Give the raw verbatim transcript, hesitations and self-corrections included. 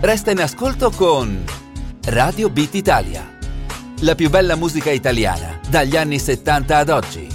Resta in ascolto con Radio Beat Italia. La più bella musica italiana dagli anni settanta ad oggi.